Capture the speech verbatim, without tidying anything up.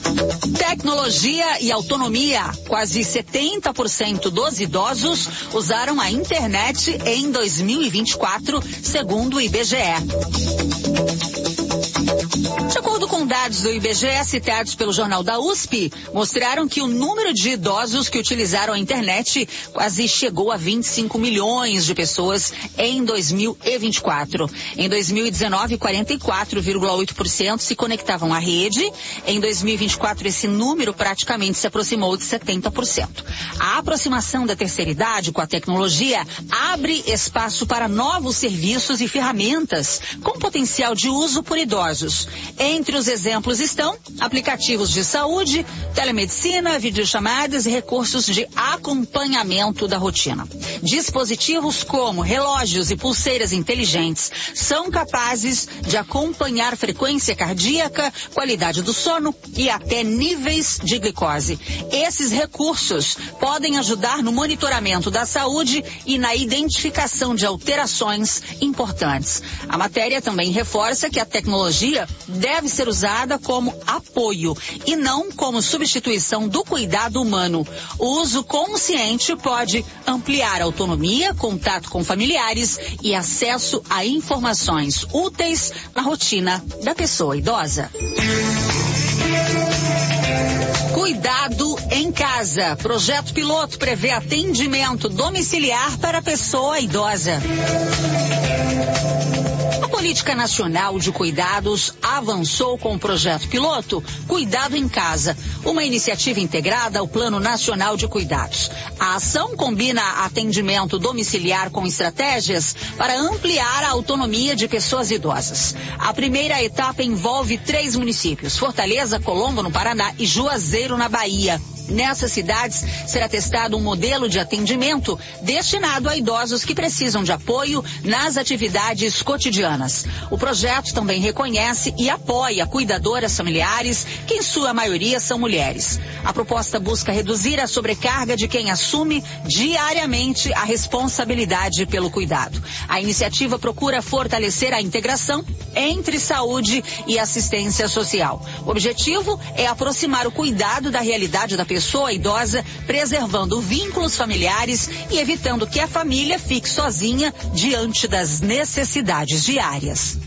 Tecnologia e autonomia. Quase setenta por cento dos idosos usaram a internet em dois mil e vinte e quatro, segundo o I B G E. De acordo com dados do I B G E citados pelo Jornal da U S P, mostraram que o número de idosos que utilizaram a internet quase chegou a vinte e cinco milhões de pessoas em dois mil e vinte e quatro. Em dois mil e dezenove, quarenta e quatro vírgula oito por cento se conectavam à rede. Em dois mil e vinte e quatro, esse número praticamente se aproximou de setenta por cento. A aproximação da terceira idade com a tecnologia abre espaço para novos serviços e ferramentas com potencial de uso por idosos. Entre os exemplos estão aplicativos de saúde, telemedicina, videochamadas e recursos de acompanhamento da rotina. Dispositivos como relógios e pulseiras inteligentes são capazes de acompanhar frequência cardíaca, qualidade do sono e até níveis de glicose. Esses recursos podem ajudar no monitoramento da saúde e na identificação de alterações importantes. A matéria também reforça que a tecnologia deve ser usada como apoio e não como substituição do cuidado humano. O uso consciente pode ampliar a autonomia, contato com familiares e acesso a informações úteis na rotina da pessoa idosa. Cuidado em casa. Projeto piloto prevê atendimento domiciliar para a pessoa idosa. A Política Nacional de Cuidados avançou com o projeto piloto Cuidado em Casa, uma iniciativa integrada ao Plano Nacional de Cuidados. A ação combina atendimento domiciliar com estratégias para ampliar a autonomia de pessoas idosas. A primeira etapa envolve três municípios: Fortaleza, Colombo, no Paraná, e Juazeiro, na Bahia. Nessas cidades, será testado um modelo de atendimento destinado a idosos que precisam de apoio nas atividades cotidianas. O projeto também reconhece e apoia cuidadoras familiares, que em sua maioria são mulheres. A proposta busca reduzir a sobrecarga de quem assume diariamente a responsabilidade pelo cuidado. A iniciativa procura fortalecer a integração entre saúde e assistência social. O objetivo é aproximar o cuidado da realidade da pessoa pessoa idosa, preservando vínculos familiares e evitando que a família fique sozinha diante das necessidades diárias.